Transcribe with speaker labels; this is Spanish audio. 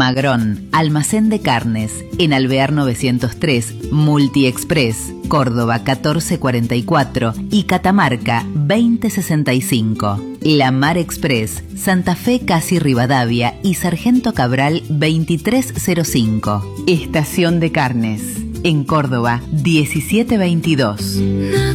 Speaker 1: Almagrón, almacén de carnes, en Alvear 903, Multiexpress, Córdoba 1444 y Catamarca 2065. La Mar Express, Santa Fe Casi Rivadavia y Sargento Cabral 2305. Estación de Carnes, en Córdoba 1722.